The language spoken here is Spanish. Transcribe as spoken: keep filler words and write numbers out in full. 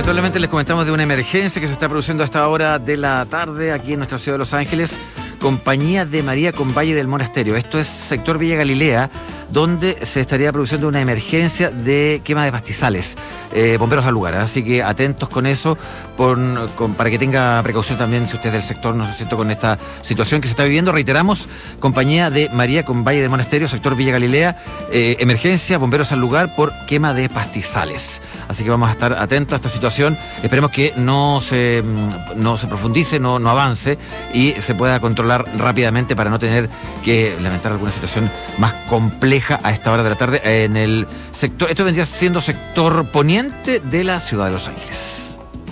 Lamentablemente les comentamos de una emergencia que se está produciendo a esta hora de la tarde aquí en nuestra ciudad de Los Ángeles. Compañía de María con Valle del Monasterio. Esto es sector Villa Galilea, donde se estaría produciendo una emergencia de quema de pastizales. Eh, bomberos al lugar, ¿eh? Así que atentos con eso, por, con, para que tenga precaución también si usted es del sector, no se siente con esta situación que se está viviendo. Reiteramos, Compañía de María con Valle del Monasterio, sector Villa Galilea, eh, emergencia, bomberos al lugar por quema de pastizales. Así que vamos a estar atentos a esta situación. Esperemos que no se, no se profundice, no, no avance y se pueda controlar rápidamente para no tener que lamentar alguna situación más compleja a esta hora de la tarde en el sector. Esto vendría siendo sector poniente de la ciudad de Los Ángeles.